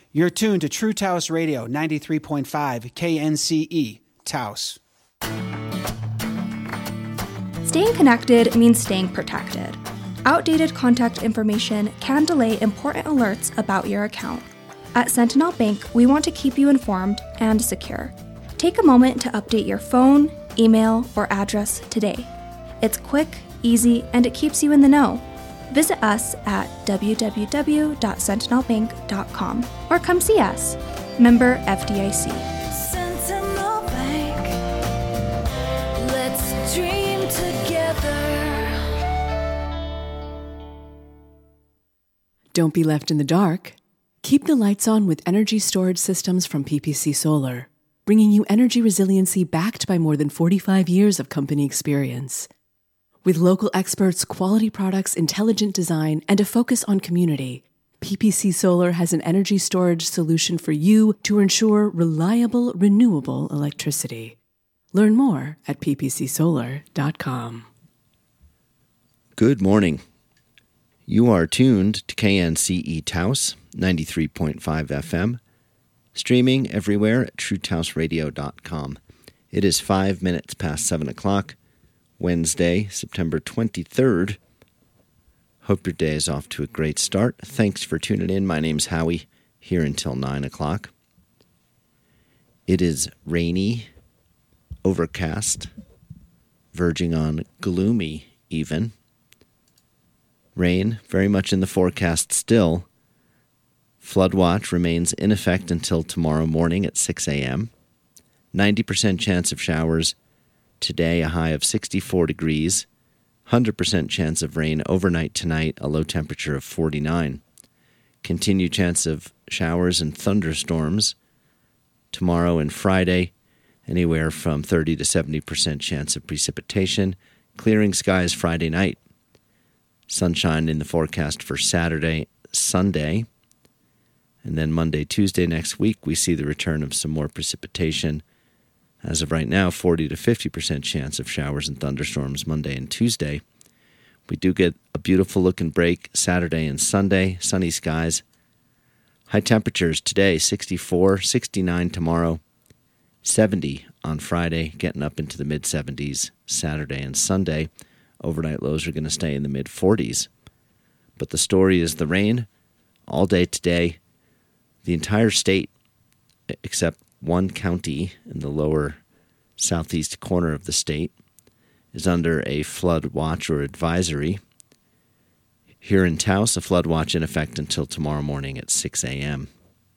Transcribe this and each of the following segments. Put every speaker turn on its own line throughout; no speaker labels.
You're tuned to True Taos Radio, 93.5 KNCE, Taos.
Staying connected means staying protected. Outdated contact information can delay important alerts about your account. At Sentinel Bank, we want to keep you informed and secure. Take a moment to update your phone, email, or address today. It's quick, easy, and it keeps you in the know. Visit us at www.sentinelbank.com or come see us. Member FDIC.
Sentinel Bank, let's dream together.
Don't be left in the dark. Keep the lights on with energy storage systems from PPC Solar, bringing you energy resiliency backed by more than 45 years of company experience. With local experts, quality products, intelligent design, and a focus on community, PPC Solar has an energy storage solution for you to ensure reliable, renewable electricity. Learn more at ppcsolar.com.
Good morning. You are tuned to KNCE Taos, 93.5 FM, streaming everywhere at truetaosradio.com. It is 5 minutes past 7 o'clock. Wednesday, September 23rd. Hope your day is off to a great start. Thanks for tuning in. My name's Howie, here until 9 o'clock. It is rainy, overcast, verging on gloomy even. Rain very much in the forecast still. Flood watch remains in effect until tomorrow morning at 6 a.m. 90% chance of showers. Today, a high of 64 degrees, 100% chance of rain overnight tonight, a low temperature of 49. Continued chance of showers and thunderstorms tomorrow and Friday, anywhere from 30 to 70% chance of precipitation. Clearing skies Friday night. Sunshine in the forecast for Saturday, Sunday. And then Monday, Tuesday next week, we see the return of some more precipitation. As of right now, 40 to 50% chance of showers and thunderstorms Monday and Tuesday. We do get a beautiful looking break Saturday and Sunday, sunny skies. High temperatures today, 64, 69 tomorrow, 70 on Friday, getting up into the mid-70s Saturday and Sunday. Overnight lows are going to stay in the mid-40s. But the story is the rain all day today. The entire state, except one county in the lower southeast corner of the state, is under a flood watch or advisory. Here in Taos, a flood watch in effect until tomorrow morning at 6 a.m.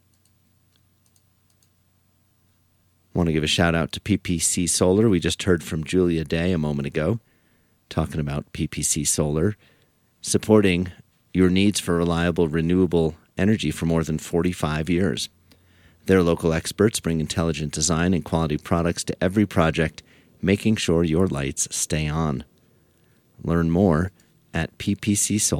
Want to give a shout out to PPC Solar. We just heard from Julia Day a moment ago talking about PPC Solar supporting your needs for reliable, renewable energy for more than 45 years. Their local experts bring intelligent design and quality products to every project, making sure your lights stay on. Learn more at ppcsolar.com.